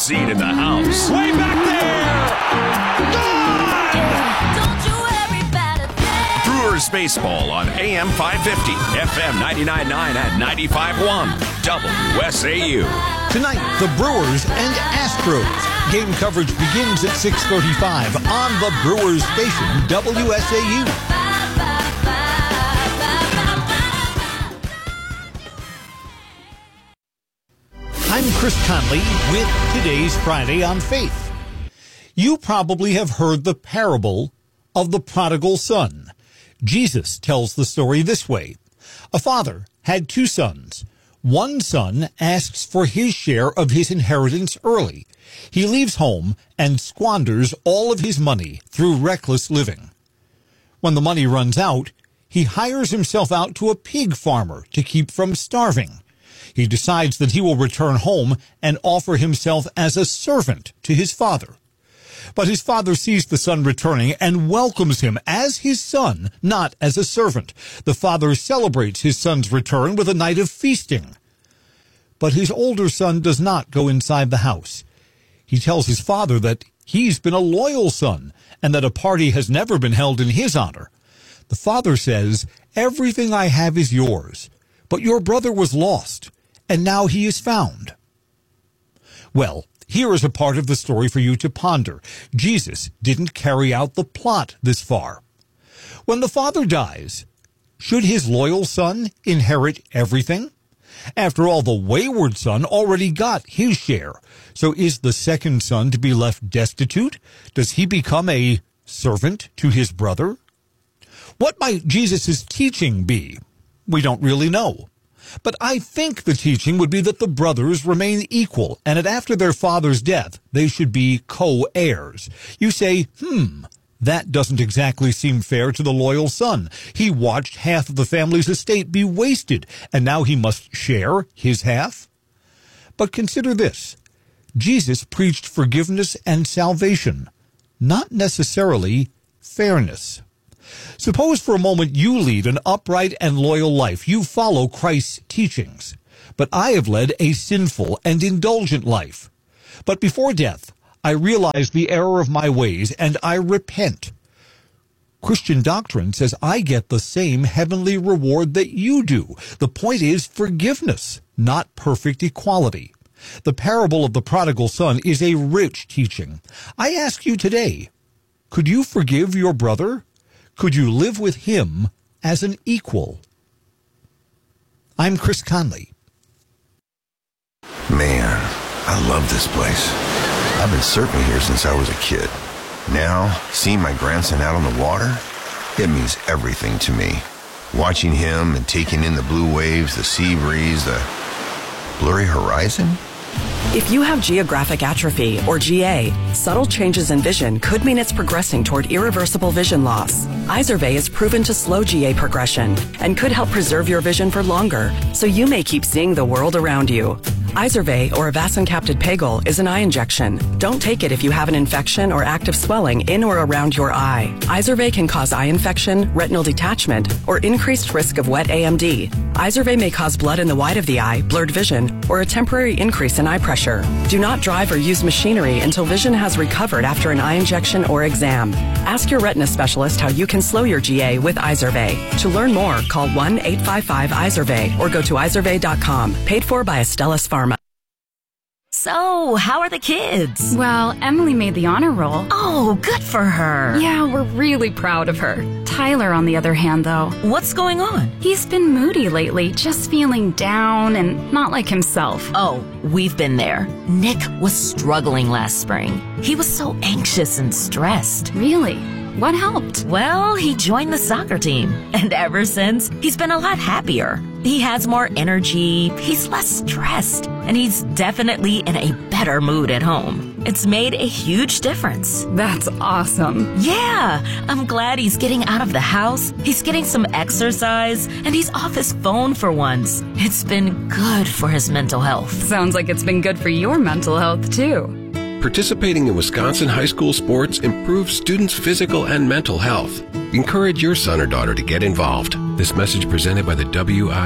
Seat in the house. Way back there! Brewers baseball on AM 550, FM 99.9 and 95.1, WSAU. Tonight, the Brewers and Astros. Game coverage begins at 6:35 on the Brewers station, WSAU. I'm Chris Conley with today's Friday on Faith. You probably have heard the parable of the prodigal son. Jesus tells the story this way. A father had two sons. One son asks for his share of his inheritance early. He leaves home and squanders all of his money through reckless living. When the money runs out, he hires himself out to a pig farmer to keep from starving. He decides that he will return home and offer himself as a servant to his father. But his father sees the son returning and welcomes him as his son, not as a servant. The father celebrates his son's return with a night of feasting. But his older son does not go inside the house. He tells his father that he's been a loyal son and that a party has never been held in his honor. The father says, "Everything I have is yours, but your brother was lost, and now he is found." Well, here is a part of the story for you to ponder. Jesus didn't carry out the plot this far. When the father dies, should his loyal son inherit everything? After all, the wayward son already got his share. So is the second son to be left destitute? Does he become a servant to his brother? What might Jesus' teaching be? We don't really know. But I think the teaching would be that the brothers remain equal and that after their father's death, they should be co-heirs. You say, that doesn't exactly seem fair to the loyal son. He watched half of the family's estate be wasted, and now he must share his half? But consider this. Jesus preached forgiveness and salvation, not necessarily fairness. Suppose for a moment you lead an upright and loyal life. You follow Christ's teachings. But I have led a sinful and indulgent life. But before death, I realize the error of my ways, and I repent. Christian doctrine says I get the same heavenly reward that you do. The point is forgiveness, not perfect equality. The parable of the prodigal son is a rich teaching. I ask you today, could you forgive your brother? Could you live with him as an equal? I'm Chris Conley. Man, I love this place. I've been surfing here since I was a kid. Now, seeing my grandson out on the water, it means everything to me. Watching him and taking in the blue waves, the sea breeze, the blurry horizon. If you have geographic atrophy, or GA, subtle changes in vision could mean it's progressing toward irreversible vision loss. Izervay is proven to slow GA progression and could help preserve your vision for longer, so you may keep seeing the world around you. Izervay, or avacincaptad pegol, is an eye injection. Don't take it if you have an infection or active swelling in or around your eye. Izervay can cause eye infection, retinal detachment, or increased risk of wet AMD. Izervay may cause blood in the white of the eye, blurred vision, or a temporary increase in eye pressure. Do not drive or use machinery until vision has recovered after an eye injection or exam. Ask your retina specialist how you can slow your GA with Izervay. To learn more, call 1-855-IZERVAY or go to izervay.com. Paid for by Astellas Pharma. So, how are the kids? Well, Emily made the honor roll. Oh, good for her. Yeah, we're really proud of her. Tyler, on the other hand, though. What's going on? He's been moody lately, just feeling down and not like himself. Oh, we've been there. Nick was struggling last spring. He was so anxious and stressed. Really? What helped? Well, he joined the soccer team. And ever since, he's been a lot happier. He has more energy, he's less stressed, and he's definitely in a better mood at home. It's made a huge difference. That's awesome. Yeah, I'm glad he's getting out of the house, he's getting some exercise, and he's off his phone for once. It's been good for his mental health. Sounds like it's been good for your mental health, too. Participating in Wisconsin high school sports improves students' physical and mental health. Encourage your son or daughter to get involved. This message presented by the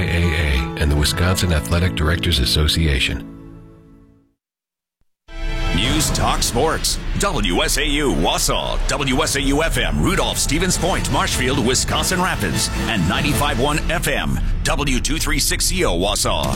WIAA and the Wisconsin Athletic Directors Association. News Talk Sports. WSAU Wausau, WSAU FM Rudolph, Stevens Point, Marshfield, Wisconsin Rapids, and 95.1 FM W236CO Wausau.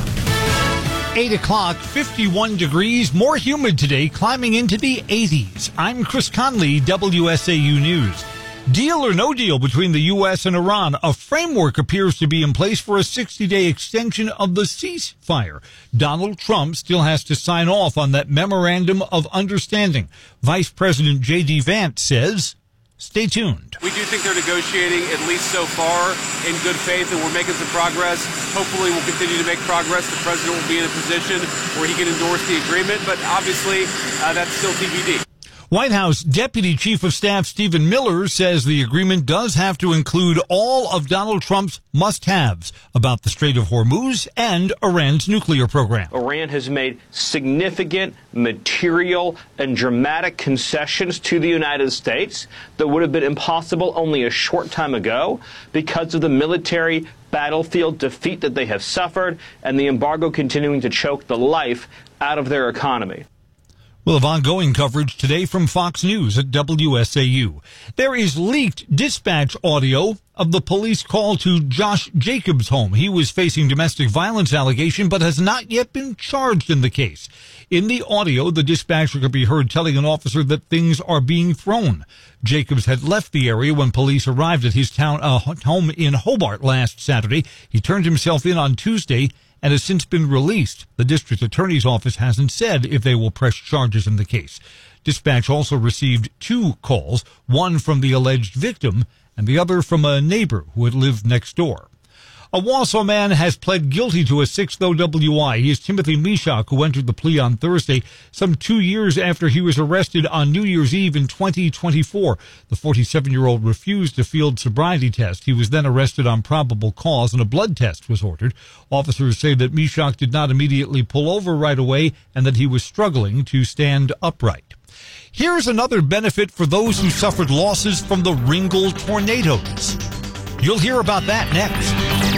8 o'clock, 51 degrees, more humid today, climbing into the 80s. I'm Chris Conley, WSAU News. Deal or no deal between the U.S. and Iran, a framework appears to be in place for a 60-day extension of the ceasefire. Donald Trump still has to sign off on that memorandum of understanding. Vice President J.D. Vance says, stay tuned. We do think they're negotiating, at least so far, in good faith, and we're making some progress. Hopefully we'll continue to make progress. The president will be in a position where he can endorse the agreement, but obviously that's still TBD. White House Deputy Chief of Staff Stephen Miller says the agreement does have to include all of Donald Trump's must-haves about the Strait of Hormuz and Iran's nuclear program. Iran has made significant material and dramatic concessions to the United States that would have been impossible only a short time ago because of the military battlefield defeat that they have suffered and the embargo continuing to choke the life out of their economy. We'll have ongoing coverage today from Fox News at WSAU. There is leaked dispatch audio of the police call to Josh Jacobs' home. He was facing domestic violence allegation but has not yet been charged in the case. In the audio, the dispatcher could be heard telling an officer that things are being thrown. Jacobs had left the area when police arrived at his home in Hobart last Saturday. He turned himself in on Tuesday and has since been released. The district attorney's office hasn't said if they will press charges in the case. Dispatch also received 2 calls, one from the alleged victim and the other from a neighbor who had lived next door. A Wausau man has pled guilty to a 6th OWI. He is Timothy Meshach, who entered the plea on Thursday, some 2 years after he was arrested on New Year's Eve in 2024. The 47-year-old refused a field sobriety test. He was then arrested on probable cause, and a blood test was ordered. Officers say that Meshach did not immediately pull over right away and that he was struggling to stand upright. Here's another benefit for those who suffered losses from the Ringgold tornadoes. You'll hear about that next.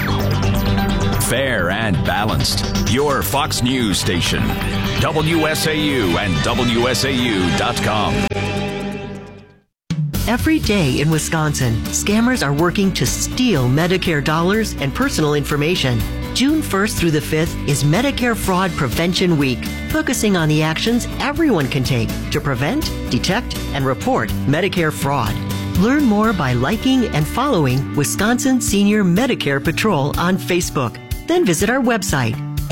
Fair and balanced. Your Fox News station. WSAU and WSAU.com. Every day in Wisconsin, scammers are working to steal Medicare dollars and personal information. June 1st through the 5th is Medicare Fraud Prevention Week, focusing on the actions everyone can take to prevent, detect, and report Medicare fraud. Learn more by liking and following Wisconsin Senior Medicare Patrol on Facebook. Then visit our website,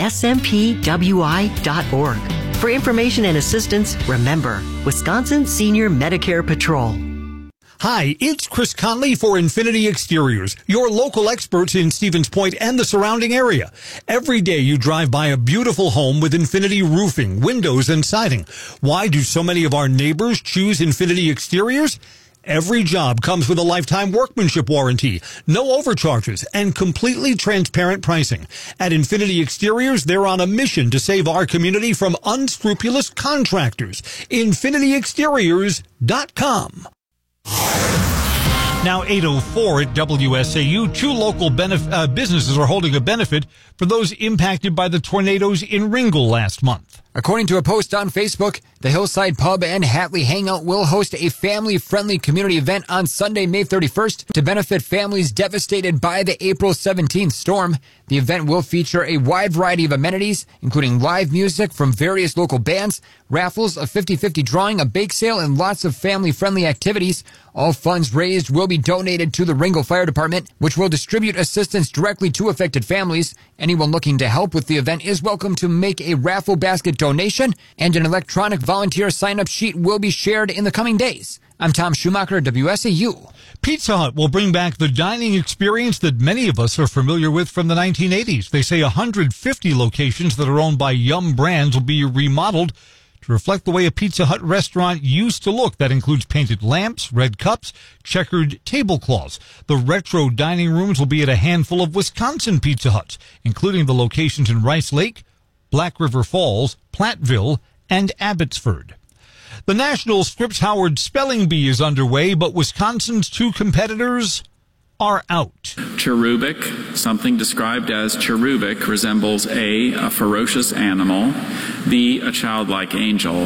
smpwi.org. For information and assistance, remember, Wisconsin Senior Medicare Patrol. Hi, it's Chris Conley for Infinity Exteriors, your local experts in Stevens Point and the surrounding area. Every day you drive by a beautiful home with Infinity roofing, windows, and siding. Why do so many of our neighbors choose Infinity Exteriors? Every job comes with a lifetime workmanship warranty, no overcharges, and completely transparent pricing. At Infinity Exteriors, they're on a mission to save our community from unscrupulous contractors. InfinityExteriors.com. Now 8:04 at WSAU. 2 local businesses are holding a benefit for those impacted by the tornadoes in Ringgold last month. According to a post on Facebook, the Hillside Pub and Hatley Hangout will host a family-friendly community event on Sunday, May 31st to benefit families devastated by the April 17th storm. The event will feature a wide variety of amenities, including live music from various local bands, raffles, a 50-50 drawing, a bake sale, and lots of family-friendly activities. All funds raised will be donated to the Ringgold Fire Department, which will distribute assistance directly to affected families. Anyone looking to help with the event is welcome to make a raffle basket donation, and an electronic volunteer sign-up sheet will be shared in the coming days. I'm Tom Schumacher, WSAU. Pizza Hut will bring back the dining experience that many of us are familiar with from the 1980s. They say 150 locations that are owned by Yum Brands will be remodeled to reflect the way a Pizza Hut restaurant used to look. That includes painted lamps, red cups, checkered tablecloths. The retro dining rooms will be at a handful of Wisconsin Pizza Huts, including the locations in Rice Lake, Black River Falls, Platteville, and Abbotsford. The National Scripps Howard Spelling Bee is underway, but Wisconsin's 2 competitors are out. Cherubic, something described as cherubic, resembles A, a ferocious animal, B, a childlike angel,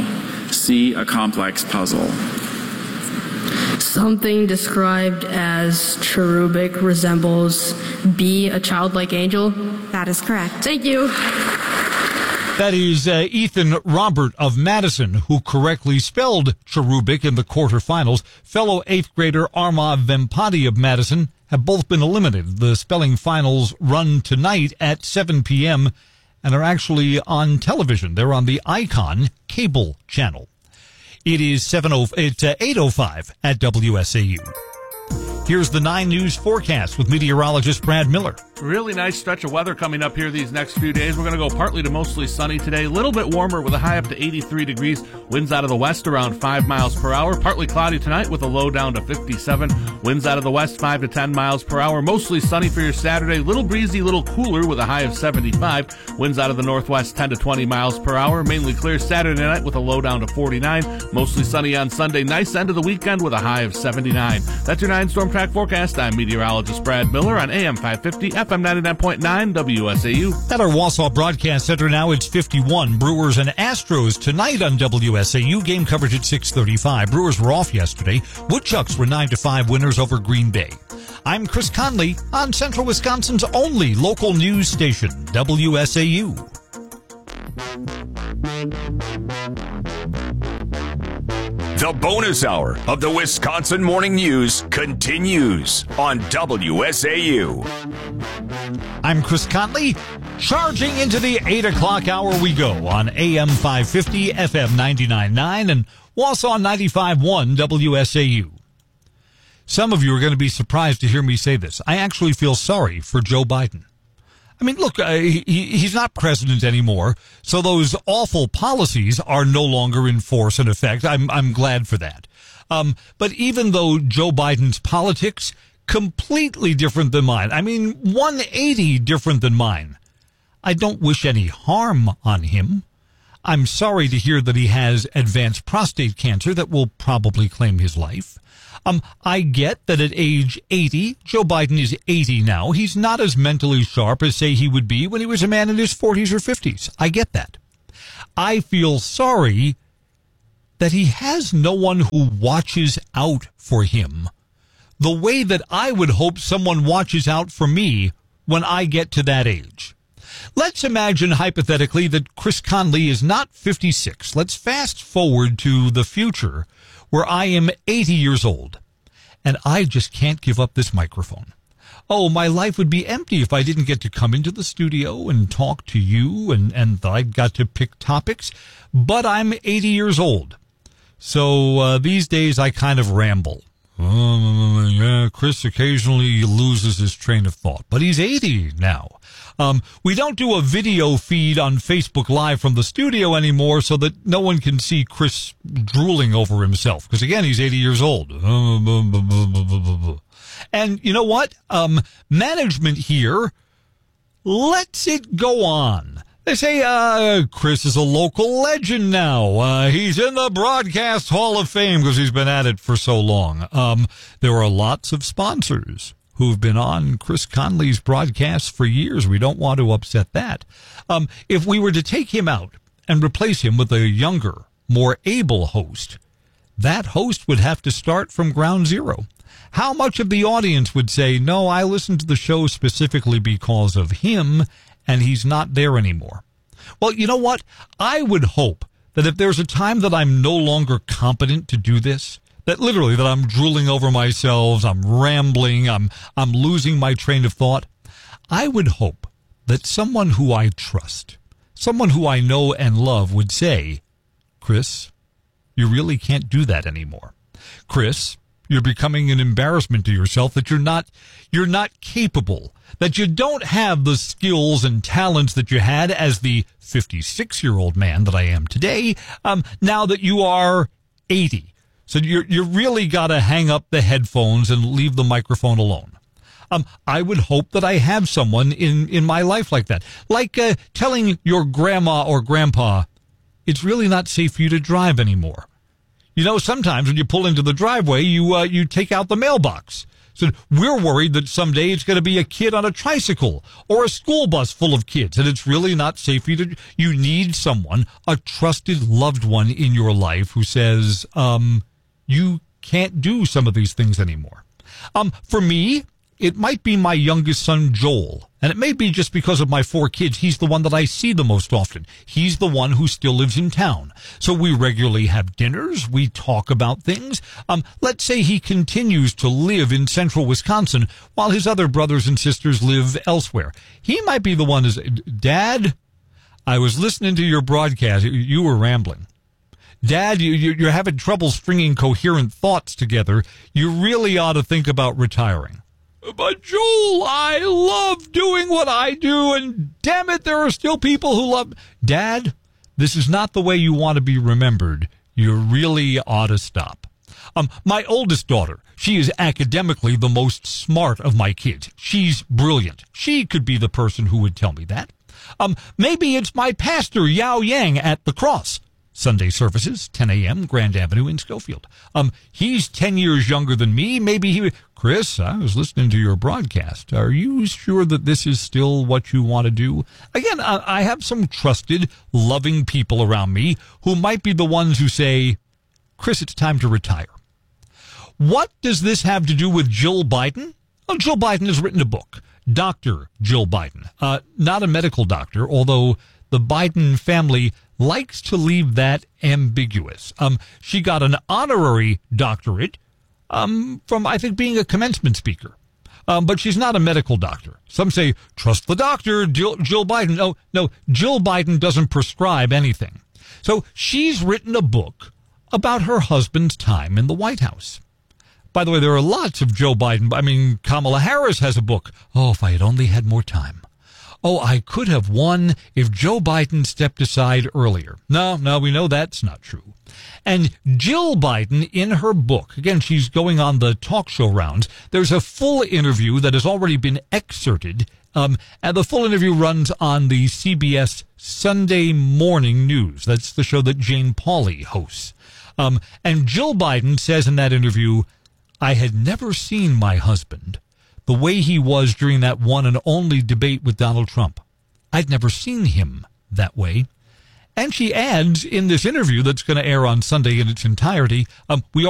C, a complex puzzle? Something described as cherubic resembles B, a childlike angel. That is correct. Thank you. That is Ethan Robert of Madison, who correctly spelled cherubic in the quarterfinals. Fellow 8th grader Arma Vempati of Madison have both been eliminated. The spelling finals run tonight at 7 p.m. and are actually on television. They're on the Icon cable channel. It is 8:05 at WSAU. Here's the 9 News forecast with meteorologist Brad Miller. Really nice stretch of weather coming up here these next few days. We're going to go partly to mostly sunny today. A little bit warmer with a high up to 83 degrees. Winds out of the west around 5 miles per hour. Partly cloudy tonight with a low down to 57. Winds out of the west 5 to 10 miles per hour. Mostly sunny for your Saturday. Little breezy, little cooler with a high of 75. Winds out of the northwest 10 to 20 miles per hour. Mainly clear Saturday night with a low down to 49. Mostly sunny on Sunday. Nice end of the weekend with a high of 79. That's your 9 Storm Track forecast. I'm meteorologist Brad Miller on AM 550, FM 99.9 WSAU. At our Wausau Broadcast Center now, it's 51. Brewers and Astros tonight on WSAU. Game coverage at 6:35. Brewers were off yesterday. Woodchucks were 9-5 winners over Green Bay. I'm Chris Conley on Central Wisconsin's only local news station, WSAU. The bonus hour of the Wisconsin Morning News continues on WSAU. I'm Chris Conley. Charging into the 8 o'clock hour we go on AM 550, FM 99.9, and Wausau 95.1 WSAU. Some of you are going to be surprised to hear me say this. I actually feel sorry for Joe Biden. I mean, look, he's not president anymore, so those awful policies are no longer in force and effect. I'm glad for that. But even though Joe Biden's politics, completely different than mine, I mean, 180 different than mine, I don't wish any harm on him. I'm sorry to hear that he has advanced prostate cancer that will probably claim his life. I get that at age 80, Joe Biden is 80 now. He's not as mentally sharp as, say, he would be when he was a man in his 40s or 50s. I get that. I feel sorry that he has no one who watches out for him the way that I would hope someone watches out for me when I get to that age. Let's imagine hypothetically that Chris Conley is not 56. Let's fast forward to the future where I am 80 years old and I just can't give up this microphone. Oh, my life would be empty if I didn't get to come into the studio and talk to you and I got to pick topics. But I'm 80 years old. So these days I kind of ramble. Yeah, Chris occasionally loses his train of thought, but he's 80 now. We don't do a video feed on Facebook Live from the studio anymore so that no one can see Chris drooling over himself. Because again, he's 80 years old. And you know what? Management here lets it go on. They say, Chris is a local legend now. He's in the Broadcast Hall of Fame because he's been at it for so long. There are lots of sponsors who've been on Chris Conley's broadcasts for years. We don't want to upset that. If we were to take him out and replace him with a younger, more able host, that host would have to start from ground zero. How much of the audience would say, no, I listened to the show specifically because of him, and he's not there anymore? Well, you know what? I would hope that if there's a time that I'm no longer competent to do this, that literally that I'm drooling over myself, I'm rambling, I'm losing my train of thought, I would hope that someone who I trust, someone who I know and love would say, Chris, you really can't do that anymore. Chris, you're becoming an embarrassment to yourself, that you're not capable, that you don't have the skills and talents that you had as the 56-year-old man that I am today, now that you are 80. So you really got to hang up the headphones and leave the microphone alone. I would hope that I have someone in my life like that. Like telling your grandma or grandpa, it's really not safe for you to drive anymore. You know, sometimes when you pull into the driveway, you take out the mailbox. So we're worried that someday it's going to be a kid on a tricycle or a school bus full of kids, and it's really not safe for you to. You need someone, a trusted loved one in your life who says, you can't do some of these things anymore. For me, it might be my youngest son, Joel, and it may be just because of my 4 kids. He's the one that I see the most often. He's the one who still lives in town. So we regularly have dinners. We talk about things. Let's say he continues to live in central Wisconsin while his other brothers and sisters live elsewhere. He might be the one who's, Dad, I was listening to your broadcast. You were rambling. Dad, you're having trouble stringing coherent thoughts together. You really ought to think about retiring. But Joel, I love doing what I do, and damn it, there are still people who love... Dad, this is not the way you want to be remembered. You really ought to stop. My oldest daughter, she is academically the most smart of my kids. She's brilliant. She could be the person who would tell me that. Maybe it's my pastor, Yao Yang, at the Cross. Sunday services, 10 a.m., Grand Avenue in Schofield. He's 10 years younger than me. Maybe he... Chris, I was listening to your broadcast. Are you sure that this is still what you want to do? Again, I have some trusted, loving people around me who might be the ones who say, Chris, it's time to retire. What does this have to do with Jill Biden? Well, Jill Biden has written a book. Dr. Jill Biden. Not a medical doctor, although the Biden family likes to leave that ambiguous. She got an honorary doctorate from, I think, being a commencement speaker. But she's not a medical doctor. Some say, trust the doctor, Jill Biden. No, Jill Biden doesn't prescribe anything. So she's written a book about her husband's time in the White House. By the way, there are lots of Joe Biden. I mean, Kamala Harris has a book. Oh, if I had only had more time. Oh, I could have won if Joe Biden stepped aside earlier. No, we know that's not true. And Jill Biden, in her book, again, she's going on the talk show rounds. There's a full interview that has already been excerpted, and the full interview runs on the CBS Sunday Morning News. That's the show that Jane Pauley hosts. And Jill Biden says in that interview, I had never seen my husband the way he was during that one and only debate with Donald Trump. I'd never seen him that way. And she adds in this interview that's going to air on Sunday in its entirety, we